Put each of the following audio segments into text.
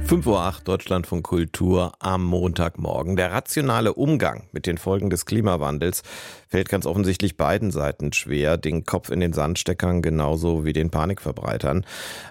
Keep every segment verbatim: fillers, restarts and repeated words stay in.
fünf Uhr acht, Deutschlandfunk Kultur am Montagmorgen. Der rationale Umgang mit den Folgen des Klimawandels fällt ganz offensichtlich beiden Seiten schwer. Den Kopf in den Sand steckern genauso wie den Panikverbreitern.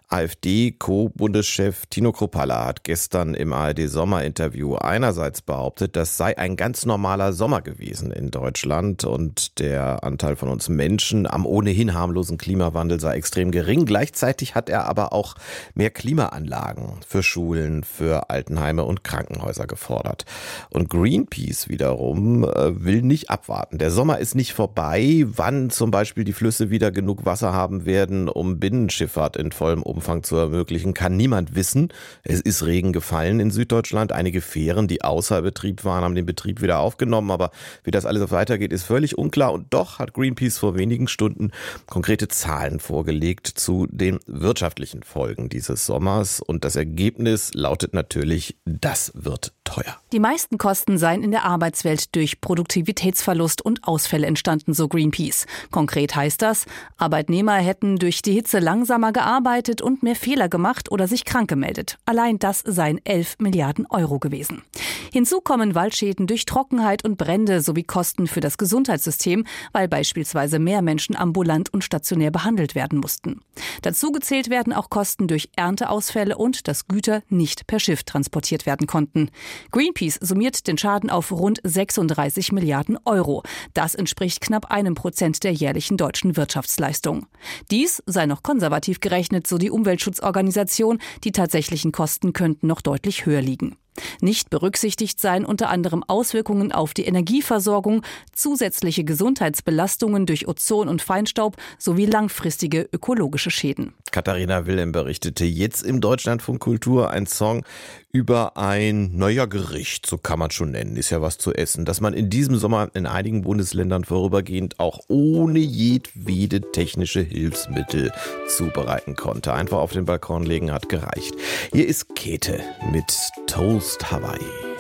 AfD-Co-Bundeschef Tino Kruppalla hat gestern im A R D-Sommerinterview einerseits behauptet, das sei ein ganz normaler Sommer gewesen in Deutschland und der Anteil von uns Menschen am ohnehin harmlosen Klimawandel sei extrem gering. Gleichzeitig hat er aber auch mehr Klimaanlagen für Schulen, für Altenheime und Krankenhäuser gefordert. Und Greenpeace wiederum äh, will nicht abwarten. Der Sommer ist nicht vorbei. Wann zum Beispiel die Flüsse wieder genug Wasser haben werden, um Binnenschifffahrt in vollem Umfang zu ermöglichen, kann niemand wissen. Es ist Regen gefallen in Süddeutschland. Einige Fähren, die außer Betrieb waren, haben den Betrieb wieder aufgenommen. Aber wie das alles weitergeht, ist völlig unklar. Und doch hat Greenpeace vor wenigen Stunden konkrete Zahlen vorgelegt zu den wirtschaftlichen Folgen dieses Sommers. Und das Ergebnis lautet natürlich, das wird teuer. Die meisten Kosten seien in der Arbeitswelt durch Produktivitätsverlust und Ausfälle entstanden, so Greenpeace. Konkret heißt das, Arbeitnehmer hätten durch die Hitze langsamer gearbeitet und mehr Fehler gemacht oder sich krank gemeldet. Allein das seien elf Milliarden Euro gewesen. Hinzu kommen Waldschäden durch Trockenheit und Brände sowie Kosten für das Gesundheitssystem, weil beispielsweise mehr Menschen ambulant und stationär behandelt werden mussten. Dazu gezählt werden auch Kosten durch Ernteausfälle und dass Güter nicht per Schiff transportiert werden konnten. Greenpeace summiert den Schaden auf rund sechsunddreißig Milliarden Euro. Das entspricht knapp einem Prozent der jährlichen deutschen Wirtschaftsleistung. Dies sei noch konservativ gerechnet, so die Umweltschutzorganisation. Die tatsächlichen Kosten könnten noch deutlich höher liegen. Nicht berücksichtigt seien unter anderem Auswirkungen auf die Energieversorgung, zusätzliche Gesundheitsbelastungen durch Ozon und Feinstaub sowie langfristige ökologische Schäden. Katharina Wilhelm berichtete jetzt im Deutschlandfunk Kultur ein Song über ein neuer Gericht, so kann man schon nennen, ist ja was zu essen, das man in diesem Sommer in einigen Bundesländern vorübergehend auch ohne jedwede technische Hilfsmittel zubereiten konnte. Einfach auf den Balkon legen hat gereicht. Hier ist Käthe mit Toast Hawaii.